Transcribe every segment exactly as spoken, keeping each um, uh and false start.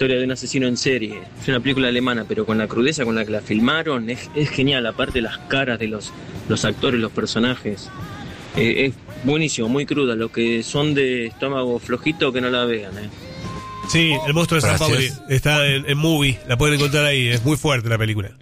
historia de un asesino en serie. Es una película alemana, pero con la crudeza con la que la filmaron, es, es genial. Aparte las caras de los, los actores, los personajes. Eh, es buenísimo, muy cruda. Los que son de estómago flojito, que no la vean, eh. Sí, El monstruo de San Pauli está en, en Movie, la pueden encontrar ahí, es muy fuerte la película.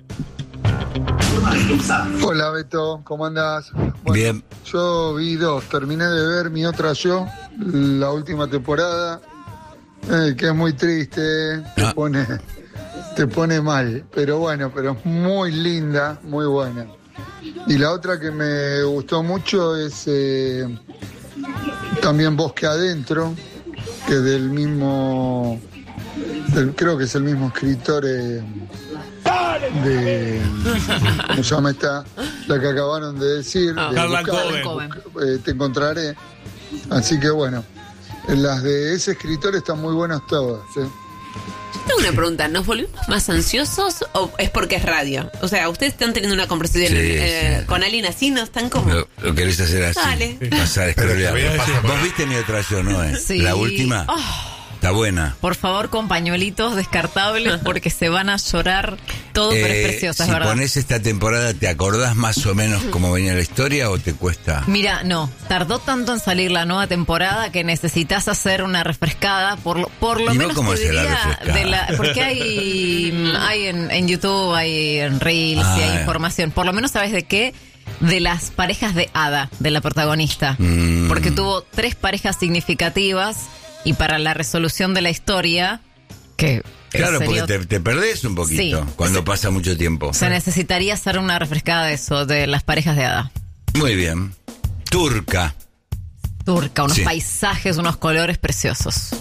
Hola Beto, ¿cómo andás? Bueno, bien. Yo vi dos, terminé de ver Mi Otra Yo, la última temporada, eh, que es muy triste, te ah. pone, te pone mal, pero bueno, pero es muy linda, muy buena. Y la otra que me gustó mucho es eh, también Bosque Adentro, que del mismo, del, creo que es el mismo escritor eh, de, ¿cómo se llama esta? La que acabaron de decir, ah, de Harlan buscar, Coben. eh, Te encontraré. Así que bueno, las de ese escritor están muy buenas todas, ¿eh? Tengo una pregunta, ¿nos volvimos más ansiosos o es porque es radio? O sea, ustedes están teniendo una conversación Sí, eh, sí. con alguien así, ¿no? Están como... Lo, lo querés hacer así. Dale. Pasar, escrolear. Pero todavía ¿Vos viste Mi Otra Yo, no es? Sí. La última. Oh. Está buena. Por favor, con pañuelitos descartables porque se van a llorar todo, pero Eh, es preciosa, si es verdad. pones esta temporada, ¿te acordás más o menos cómo venía la historia o te cuesta? Mira, no, tardó tanto en salir la nueva temporada que necesitas hacer una refrescada, por lo, por lo ¿Y menos cómo te será diría refrescada? de la, porque hay, hay en, en YouTube, hay en Reels Ah, y hay eh. información. Por lo menos sabes de qué, de las parejas de Ada, de la protagonista, Mm. porque tuvo tres parejas significativas y para la resolución de la historia, que Claro, sería- porque te, te perdés un poquito Sí. cuando pasa mucho tiempo. se necesitaría hacer una refrescada de eso, de las parejas de Ada. Muy bien. Turca. Turca, unos Sí. paisajes, unos colores preciosos.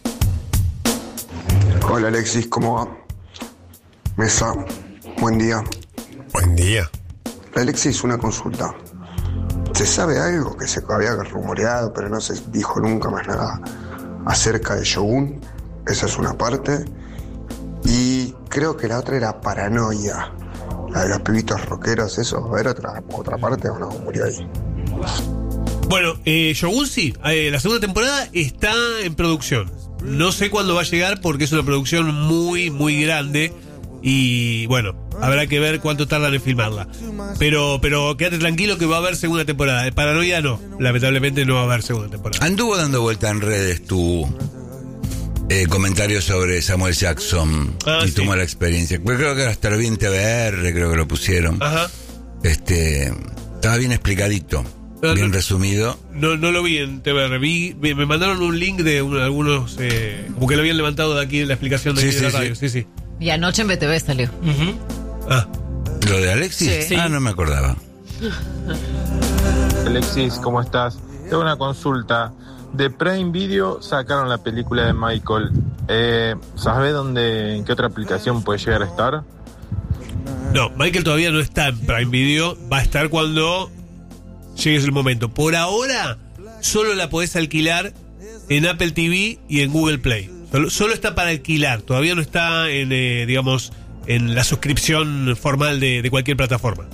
Hola Alexis, ¿cómo va? Mesa, buen día. Buen día. Alexis, una consulta. ¿Se sabe algo que se había rumoreado, pero no se dijo nunca más nada acerca de Shogun? Esa es una parte. Y creo que la otra era Paranoia, la de los pibitos rockeros, eso. ¿Va a haber otra, otra parte o no? Murió ahí. Bueno, eh, Shogun sí, eh, la segunda temporada está en producción. No sé cuándo va a llegar porque es una producción muy, muy grande. Y bueno, habrá que ver cuánto tardan en filmarla. Pero pero quédate tranquilo que va a haber segunda temporada. De Paranoia no, lamentablemente no va a haber segunda temporada. Anduvo dando vuelta en redes tu eh, comentario sobre Samuel Jackson Ah, y sí. tu mala experiencia. Creo que hasta lo vi en T V R, creo que lo pusieron. Ajá. Este, estaba bien explicadito, No, bien no. resumido. No, no lo vi en T V R. Vi, me me mandaron un link de un- algunos, eh, como que lo habían levantado de aquí de la explicación de, Sí, aquí de la sí, radio. sí. Sí, sí. Y anoche en B T V salió. Ujú. Ah, ¿Lo de Alexis? Sí. Ah, no me acordaba. Alexis, ¿cómo estás? Tengo una consulta. De Prime Video sacaron la película de Michael. Eh, ¿Sabes dónde, en qué otra aplicación puede llegar a estar? no, Michael todavía no está en Prime Video. Va a estar cuando llegue el momento. Por ahora, solo la podés alquilar en Apple T V y en Google Play. Solo, solo está para alquilar. Todavía no está en, eh, digamos, en la suscripción formal de, de cualquier plataforma.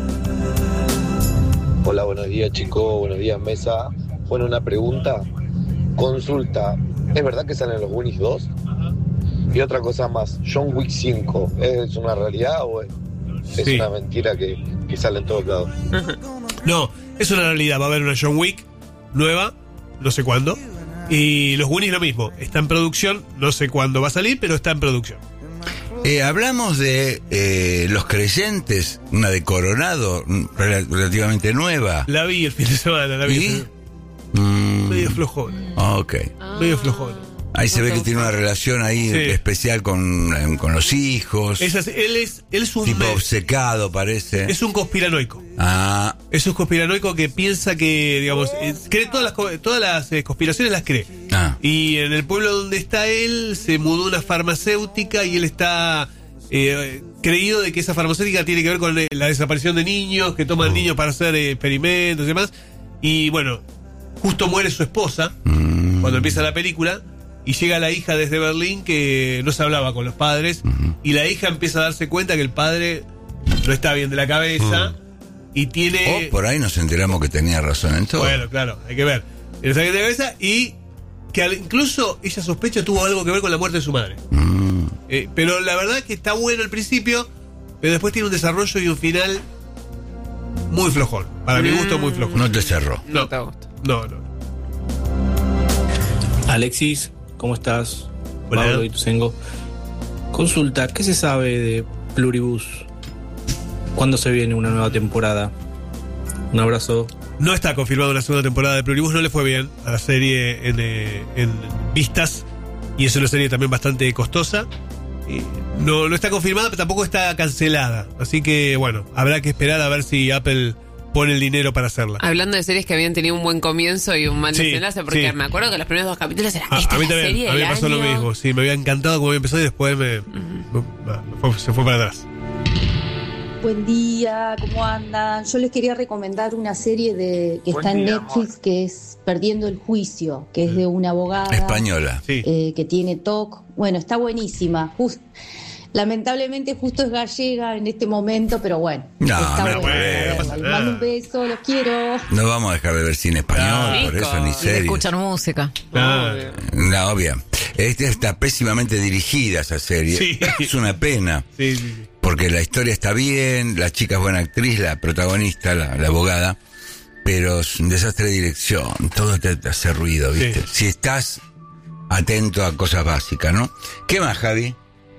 Hola, buenos días chicos, buenos días mesa. Bueno, una pregunta, consulta, ¿es verdad que salen los Goonies dos? Y otra cosa más, John Wick cinco, ¿es una realidad o es, es Sí. una mentira que, que sale en todos lados? No, es una realidad. Va a haber una John Wick nueva, no sé cuándo. Y los Goonies lo mismo. Está en producción, no sé cuándo va a salir, pero está en producción. Eh, hablamos de eh, Los Creyentes, una de Coronado, rel- relativamente nueva. La vi el fin de semana, la vi. ¿Y? Mm, Medio flojón, ok. medio flojón. Ahí se ve que tiene una relación ahí Sí. especial con, eh, con los hijos. Es así, él es, él es un Tipo eh, obcecado, parece. es un conspiranoico. Ah, Es un conspiranoico que piensa que, digamos, eh, cree todas las co- todas las eh, conspiraciones las cree. ah. Y en el pueblo donde está él se mudó una farmacéutica y él está eh, creído de que esa farmacéutica tiene que ver con eh, la desaparición de niños, que toman niños para hacer eh, experimentos y demás. Y bueno, justo muere su esposa Mm. cuando empieza la película y llega la hija desde Berlín que no se hablaba con los padres y la hija empieza a darse cuenta que el padre no está bien de la cabeza y tiene... Oh, por ahí nos enteramos que tenía razón en todo. Bueno, claro, hay que ver. El saque de cabeza y que al- incluso ella sospecha tuvo algo que ver con la muerte de su madre. Mm. Eh, pero la verdad es que está bueno al principio, pero después tiene un desarrollo y un final muy flojón. Para mi gusto, muy flojón. No te cerró. No, No te gusta. no, no. Alexis, ¿cómo estás? Hola. Pablo Ituzengo. Consulta, ¿qué se sabe de Pluribus? ¿Cuándo se viene una nueva temporada? Un abrazo. No está confirmada una segunda temporada de Pluribus, no le fue bien a la serie en, eh, en vistas, y es una serie también bastante costosa. Y no, no está confirmada, pero tampoco está cancelada. Así que, bueno, habrá que esperar a ver si Apple pone el dinero para hacerla. Hablando de series que habían tenido un buen comienzo y un mal Sí, desenlace, porque sí. me acuerdo que los primeros dos capítulos eran A, esta a mí es la también, serie a mí me del pasó lo año. mismo. Sí, me había encantado como había empezado y después me, me- me fue- se fue para atrás. Buen día, ¿cómo andan? Yo les quería recomendar una serie de que Buen está en día, Netflix que es Perdiendo el Juicio, que es de una abogada Española. Sí. eh, que tiene T O C. Bueno, está buenísima. Jus- Lamentablemente justo es gallega en este momento, pero bueno. No, está no, buena. bueno, verla. no pasa Les nada. mando un beso, los quiero. No vamos a dejar de ver cine español, Ah, por rico. eso, ni Y Y series. escuchar música. Ah, No, obvio. Esta está pésimamente dirigida esa serie. Sí. Es una pena. sí, sí, sí. Porque la historia está bien, la chica es buena actriz, la protagonista, la, la abogada, pero es un desastre de dirección, todo te, te hace ruido, ¿viste? Sí. Si estás atento a cosas básicas, ¿no? ¿Qué más, Javi?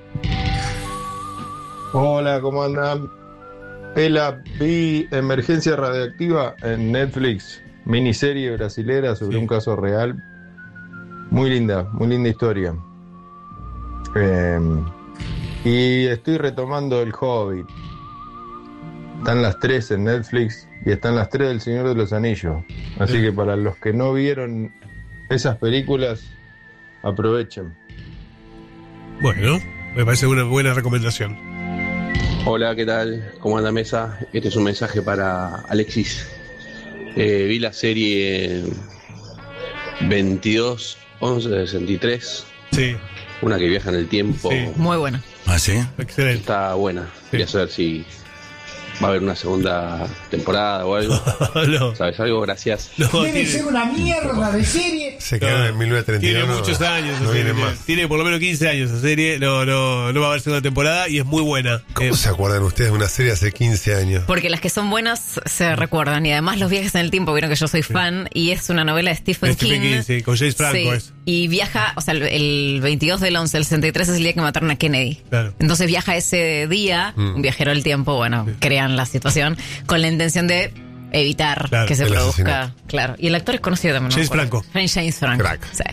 Hola, ¿cómo andan? Ela, vi Emergencia Radiactiva en Netflix, miniserie brasilera sobre Sí. un caso real. Muy linda, muy linda historia. Eh, y estoy retomando El Hobbit. Están las tres en Netflix y están las tres del Señor de los Anillos. Así que para los que no vieron esas películas, aprovechen. Bueno, me parece una buena recomendación. Hola, ¿qué tal? ¿Cómo anda mesa? Este es un mensaje para Alexis. Eh, vi la serie veintidós once sesenta y tres, Sí, una que viaja en el tiempo. Sí. Muy buena. ¿Ah, sí? excelente. Está buena. Quería saber si va a haber una segunda temporada o algo. no, ¿Sabes algo? Gracias. no, tiene, una mierda de serie. Se quedaron en mil novecientos treinta y uno. tiene muchos años. No esa viene serie. más. Tiene por lo menos quince años esa serie. No, no, no va a haber segunda temporada y es muy buena. ¿Cómo Eh, se acuerdan ustedes de una serie hace quince años? Porque las que son buenas se recuerdan. Y además los viajes en el tiempo, vieron que yo soy fan. Y es una novela de Stephen, Stephen King, sí, con James Franco Sí. es. Y viaja, o sea, el- el veintidós del once del sesenta y tres es el día que mataron a Kennedy. Claro. Entonces viaja ese día, Mm. un viajero del tiempo, bueno, crean la situación con la intención de evitar Claro, que se el produzca. asesinato. Claro. Y el actor es conocido también. ¿no? James Por- Franco. James Franco. Crack. Sí.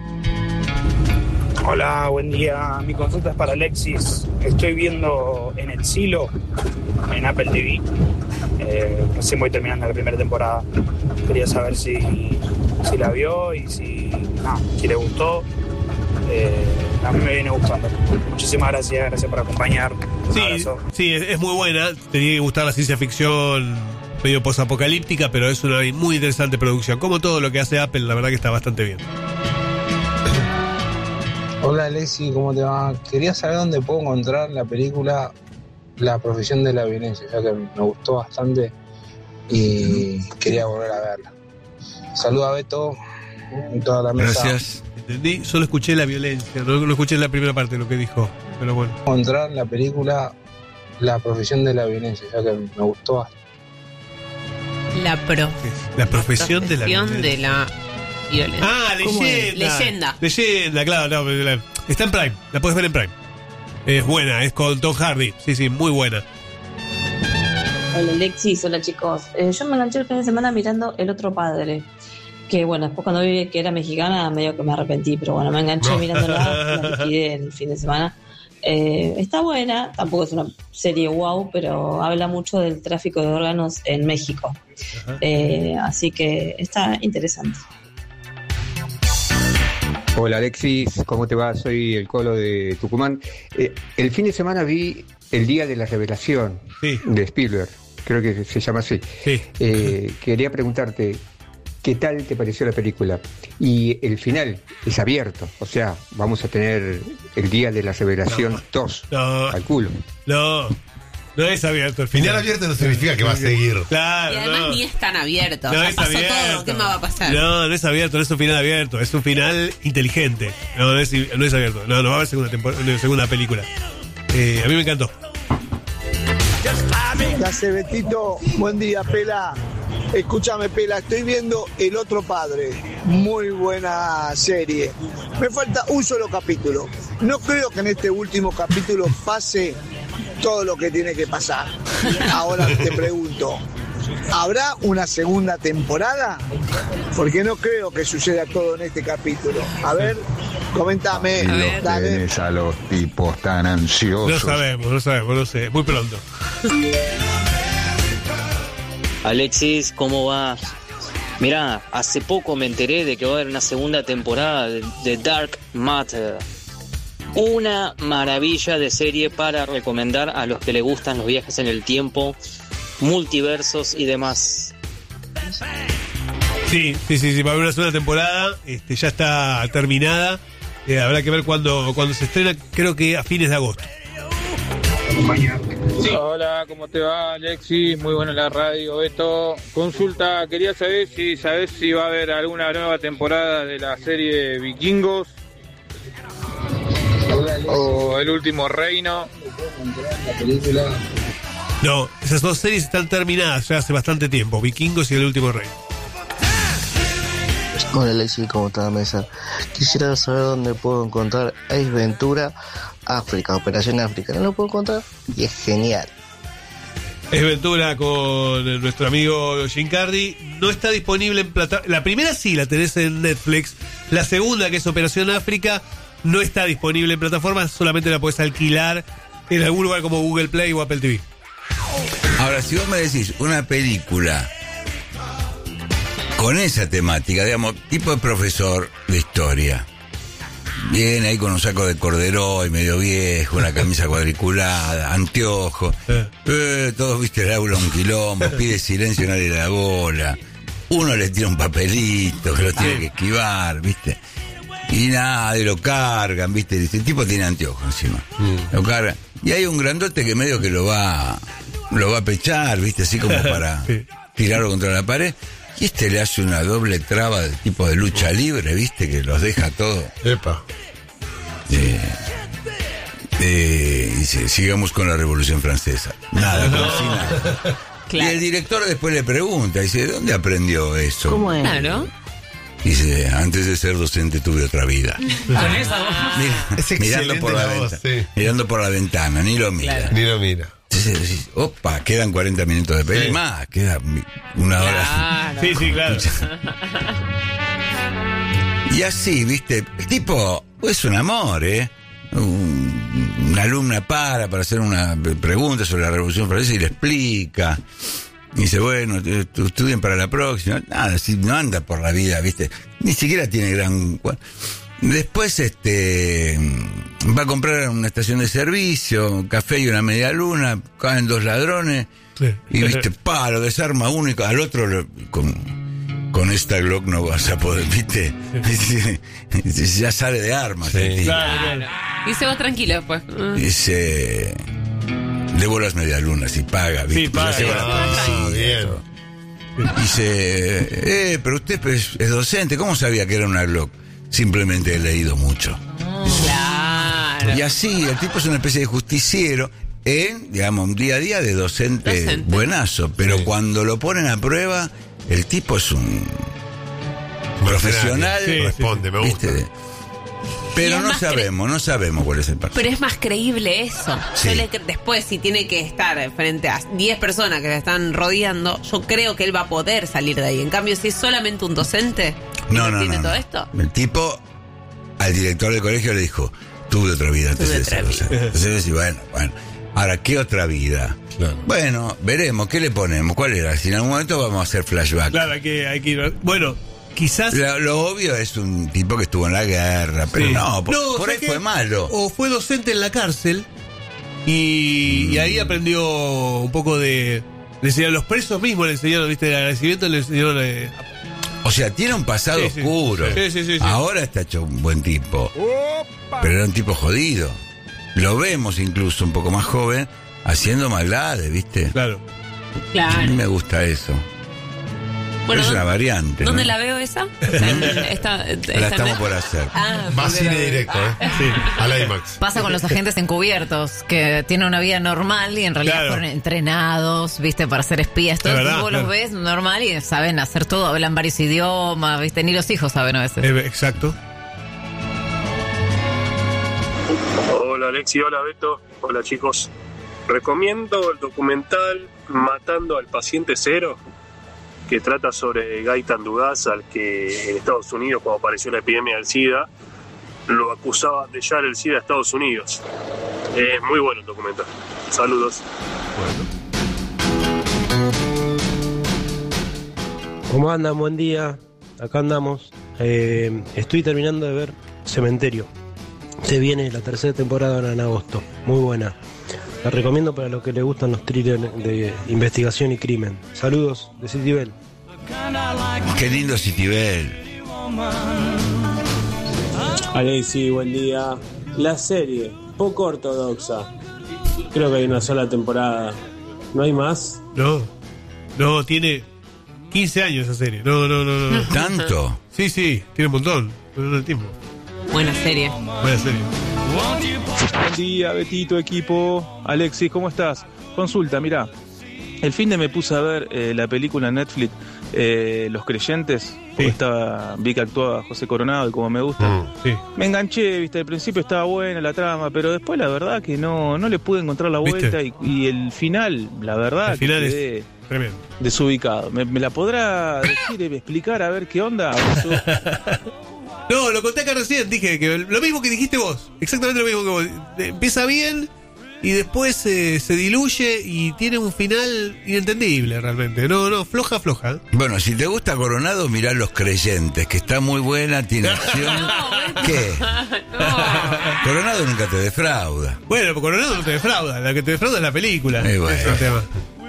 Hola, buen día. Mi consulta es para Alexis. Estoy viendo en el Silo, en Apple T V. Eh, recién voy terminando la primera temporada. Quería saber si, si la vio y si, no, si le gustó. Eh, a mí me viene gustando. Muchísimas gracias, gracias por acompañar. Un Sí, abrazo. sí, es, es muy buena. Tenía que gustar la ciencia ficción medio posapocalíptica, pero es una muy interesante producción. Como todo lo que hace Apple, la verdad que está bastante bien. Hola Alexi, ¿cómo te va? Quería saber dónde puedo encontrar la película La profesión de la violencia, ya que me gustó bastante y quería volver a verla. Saluda a Beto y toda la mesa. Gracias. Entendí, solo escuché la violencia, no, no escuché la primera parte de lo que dijo, pero bueno. Encontrar la película La profesión de la violencia, ya que me gustó bastante. La pro. La profesión de la Profesión de la violencia. Ah, ¿Cómo es? leyenda. Leyenda. Leyenda, claro, no, pero la- está en Prime, la puedes ver en Prime. Es buena, es con Tom Hardy, sí, sí, muy buena. Hola Alexis, hola chicos. Eh, yo me enganché el fin de semana mirando El Otro Padre. Que bueno, después cuando vi que era mexicana, medio que me arrepentí, pero bueno, me enganché No. mirándola, la liquidé el fin de semana. Eh, está buena, tampoco es una serie wow, pero habla mucho del tráfico de órganos en México. Eh, así que está interesante. Hola Alexis, ¿cómo te va? Soy el Colo de Tucumán. Eh, el fin de semana vi El Día de la Revelación de Spielberg, creo que se llama así. Eh, quería preguntarte, ¿qué tal te pareció la película? Y el final es abierto, o sea, vamos a tener El Día de la Revelación dos, No. al culo. No, No es abierto el final. Final abierto no significa que va a seguir. Claro, Y además no. ni es tan abierto. No Ya es pasó abierto. todo. ¿Qué más va a pasar? No, no es abierto, no es un final abierto, es un final inteligente. No, no es, no es abierto. No, no va a haber segunda, tempor- segunda película. Eh, a mí me encantó. ¿Qué hace, Betito? Buen día, Pela. Escúchame, Pela, estoy viendo El Otro Padre. Muy buena serie. Me falta un solo capítulo. No creo que en este último capítulo pase todo lo que tiene que pasar. Ahora te pregunto, ¿habrá una segunda temporada? Porque no creo que suceda todo en este capítulo. A ver, coméntame. Los Dale. tenés a los tipos tan No ansiosos. sabemos, no sabemos, no sé. Muy pronto. Alexis, ¿cómo va? Mirá, hace poco me enteré de que va a haber una segunda temporada de, de Dark Matter. Una maravilla de serie para recomendar a los que les gustan los viajes en el tiempo, multiversos y demás. Sí, sí, sí, sí, va a haber una segunda temporada. Este, ya está terminada. Eh, habrá que ver cuándo cuando se estrena, creo que a fines de agosto. Hola, ¿cómo te va, Alexis? Muy buena la radio, Beto. Consulta, quería saber si sabes si va a haber alguna nueva temporada de la serie Vikingos o El Último Reino. No, esas dos series están terminadas ya hace bastante tiempo. Vikingos y El Último Rey. Hola Alexis, ¿cómo está la mesa? Quisiera saber dónde puedo encontrar Ace Ventura África, Operación África. No lo puedo encontrar y es genial. Es Ventura con nuestro amigo Jim Carrey. No está disponible en plataforma. La primera sí la tenés en Netflix. La segunda, que es Operación África, no está disponible en plataformas. Solamente la podés alquilar en algún lugar como Google Play o Apple T V. Ahora, si vos me decís una película con esa temática, digamos, tipo de profesor de historia, viene ahí con un saco de corderó y medio viejo, una camisa cuadriculada, anteojos, eh, todos viste el aula un quilombo, pide silencio y nadie le da bola, uno le tira un papelito que lo tiene que esquivar, viste, y nadie lo cargan, viste, dice, el tipo tiene anteojos encima, mm. lo cargan, y hay un grandote que medio que lo va lo va a pechar, viste, así como para sí. tirarlo contra la pared. Y este le hace una doble traba de tipo de lucha libre, ¿viste? Que los deja todo. Epa. Eh, eh, dice, sigamos con la Revolución Francesa. Nada, como si nada. Claro. Y el director después le pregunta, dice, ¿de dónde aprendió eso? ¿Cómo es? Claro. Dice, antes de ser docente tuve otra vida. Con esa voz. Mira, mirando por la, la voz, ventana, sí. mirando por la ventana, ni lo mira. Claro. Ni lo mira. Entonces decís, opa, quedan cuarenta minutos de peli, sí. más, queda una hora. Claro. Sí, sí, claro. Y así, viste, el tipo es un amor, ¿eh? Un, una alumna para para hacer una pregunta sobre la Revolución Francesa y le explica. Y dice, bueno, estudien para la próxima. Nada, si no anda por la vida, viste, ni siquiera tiene gran... Después este va a comprar una estación de servicio, un café y una media luna, caen dos ladrones, sí. y viste, pa, lo desarma uno y al otro lo, con, con esta Glock no vas a poder, viste, sí. ya sale de armas. Sí. Claro. Y se va tranquilo después. Dice, debo las media lunas y paga, viste. Sí, paga. Se va Ah, bien. Dice, eh, pero usted es, es docente, ¿cómo sabía que era una Glock? Simplemente he leído mucho. Claro. Y así, el tipo es una especie de justiciero en, digamos, un día a día de docente, docente. buenazo. Pero sí. cuando lo ponen a prueba, el tipo es un profesional. Sí, responde, me gusta. ¿Viste? Pero no sabemos, cre- no sabemos cuál es el partido. Pero es más creíble eso. Sí. Yo le, después, si tiene que estar frente a diez personas que le están rodeando, yo creo que él va a poder salir de ahí. En cambio, si es solamente un docente, no, no, tiene no, todo no. esto. El tipo, al director del colegio le dijo, tuve otra vida antes de ser docente. Entonces, bueno, bueno. Ahora, ¿qué otra vida? Claro. Bueno, veremos, ¿qué le ponemos? ¿Cuál era? Si en algún momento vamos a hacer flashback. Claro, hay que, hay que ir. Bueno, quizás. Lo, lo obvio es un tipo que estuvo en la guerra, pero sí. no, por, no, por ahí fue malo. O fue docente en la cárcel y, mm. y ahí aprendió un poco de. Le enseñaron los presos mismos, le enseñaron, viste, el agradecimiento, le enseñaron. Eh, o sea, tiene un pasado sí, oscuro. Sí, sí, sí, sí. Ahora está hecho un buen tipo. Opa. Pero era un tipo jodido. Lo vemos incluso un poco más joven, haciendo maldades, ¿viste? Claro. Claro. A mí me gusta eso. Bueno, es una ¿dónde- variante. ¿Dónde ¿no? la veo esa? Está en- está- está La en- estamos por hacer. Ah, Más porque cine la- directo, ¿eh? Sí, al IMAX. Pasa con los agentes encubiertos, que tienen una vida normal y en realidad Claro. fueron entrenados, ¿viste? Para ser espías. Todos verdad, vos claro. los ves normal y saben hacer todo, hablan varios idiomas, ¿viste? Ni los hijos saben a veces. Eh, exacto. Hola Alexi, hola Beto, hola chicos. Recomiendo el documental Matando al Paciente Cero, que trata sobre Gaitan Dugas, al que en Estados Unidos, cuando apareció la epidemia del SIDA, lo acusaban de llevar el SIDA a Estados Unidos. Es muy bueno el documental. Saludos. ¿Cómo andan? Buen día. Acá andamos. Eh, estoy terminando de ver Cementerio. Se viene la tercera temporada ahora en agosto. Muy buena. La recomiendo para los que les gustan los thrillers de investigación y crimen. Saludos de Citibel. Qué lindo Citibel. Alexi, buen día. La serie, poco ortodoxa. Creo que hay una sola temporada. ¿No hay más? No. No, tiene quince años esa serie. No, no, no, no. ¿Tanto? Sí, sí, tiene un montón. No, no, el tiempo. Buena serie. Buena serie. Buen día, Betito, equipo. Alexis, ¿cómo estás? Consulta, mirá. El fin de me puse a ver eh, la película en Netflix, eh, Los Creyentes, porque estaba, vi que actuaba José Coronado y como me gusta. Sí. Me enganché, viste, al principio estaba buena la trama, pero después la verdad que no, no le pude encontrar la vuelta y, y el final, la verdad, El final que es quedé tremendo. desubicado. ¿Me, me la podrá decir, explicar a ver qué onda? ¿O eso- No, lo conté acá recién, dije que lo mismo que dijiste vos, exactamente lo mismo que vos. Empieza bien y después eh, se diluye y tiene un final inentendible realmente. No, no, floja, floja. Bueno, si te gusta Coronado, mirá Los Creyentes, que está muy buena, tiene acción. ¿Qué? Coronado nunca te defrauda. Bueno, pero Coronado no te defrauda, la que te defrauda es la película. Eh, bueno. Ese es el tema.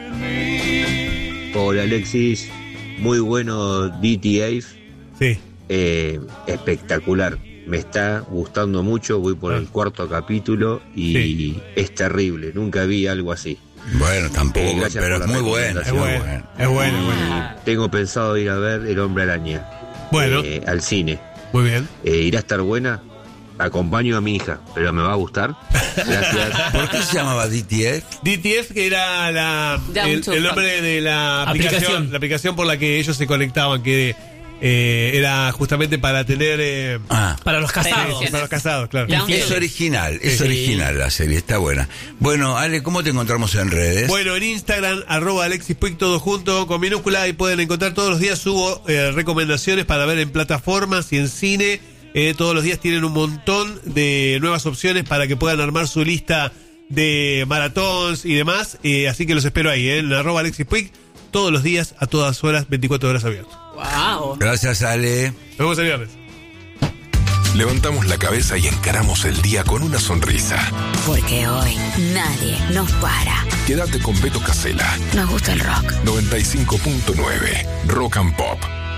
Hola Alexis, muy bueno D T A. Sí. Eh, espectacular, me está gustando mucho, voy por el cuarto capítulo y Sí. es terrible, nunca vi algo así. Bueno, tampoco, Eh, gracias pero por es la muy buena. Es recomendación. buena. Es bueno, es bueno. Tengo pensado ir a ver El Hombre Araña. Bueno. eh, al cine. Muy bien. Eh, ¿Irá a estar buena? Acompaño a mi hija, pero ¿me va a gustar? Gracias. ¿Por qué se llamaba D T F? D T F, que era la, Down el, to el Come. nombre de la aplicación, Aplicación. la aplicación por la que ellos se conectaban, que eh, era justamente para tener... eh, Para los casados. Sí, para los casados, claro. Es original, es Sí. original la serie, está buena. Bueno, Ale, ¿cómo te encontramos en redes? Bueno, en Instagram, arroba Alexis Puig, todo junto, con minúscula, y pueden encontrar todos los días, subo eh, recomendaciones para ver en plataformas y en cine. Eh, todos los días tienen un montón de nuevas opciones para que puedan armar su lista de maratons y demás. Eh, así que los espero ahí, eh, en arroba Alexis Puig, todos los días, a todas horas, veinticuatro horas abiertos. Wow. Gracias, Ale. Nos vemos el viernes. Levantamos la cabeza y encaramos el día con una sonrisa. Porque hoy nadie nos para. Quédate con Beto Casella. Nos gusta el rock. noventa y cinco punto nueve Rock and Pop.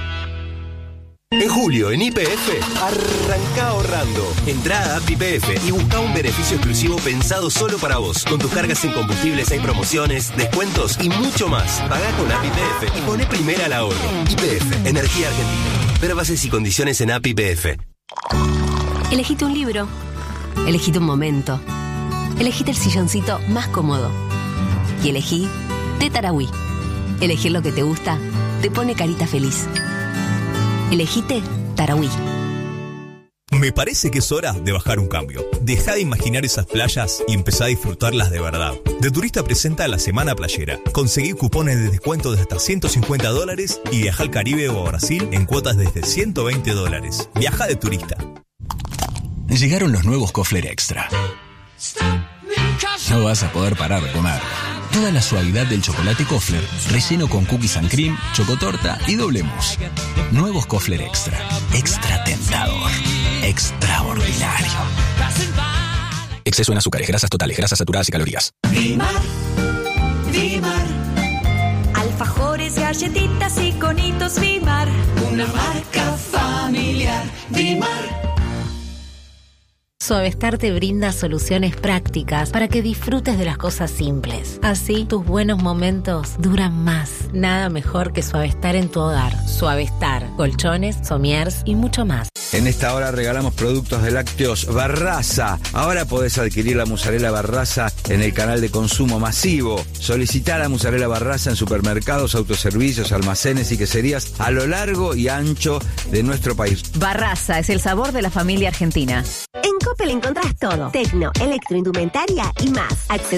En julio, en Y P F, arranca ahorrando. Entrá a App Y P F y busca un beneficio exclusivo pensado solo para vos. Con tus cargas en combustibles hay promociones, descuentos y mucho más. Pagá con App Y P F y poné primera al ahorro. Y P F, Energía Argentina. Ver bases y condiciones en App Y P F. Elegite un libro. Elegite un momento. Elegite el silloncito más cómodo. Y elegí Té Tarahui. Elegir lo que te gusta te pone carita feliz. Elegite Tarahui. Me parece que es hora de bajar un cambio. Deja de imaginar esas playas y empezá a disfrutarlas de verdad. De Turista presenta la Semana Playera. Conseguí cupones de descuento de hasta ciento cincuenta dólares y viaja al Caribe o a Brasil en cuotas desde ciento veinte dólares. Viaja de Turista. Llegaron los nuevos Kofler Extra. No vas a poder parar de comer. Toda la suavidad del chocolate Kofler, relleno con cookies and cream, chocotorta y doble mousse. Nuevos Kofler Extra. Extra tentador. Extraordinario. Exceso en azúcares, grasas totales, grasas saturadas y calorías. Dimar, Dimar. Alfajores, galletitas y conitos Dimar. Una marca familiar. Dimar. Suavestar te brinda soluciones prácticas para que disfrutes de las cosas simples. Así, tus buenos momentos duran más. Nada mejor que Suavestar en tu hogar. Suavestar, colchones, somiers y mucho más. En esta hora regalamos productos de lácteos Barraza. Ahora podés adquirir la mozzarella Barraza en el canal de consumo masivo. Solicitá la mozzarella Barraza en supermercados, autoservicios, almacenes y queserías a lo largo y ancho de nuestro país. Barraza es el sabor de la familia argentina. En Coppel encontrás todo. Tecno, electroindumentaria y más. Accede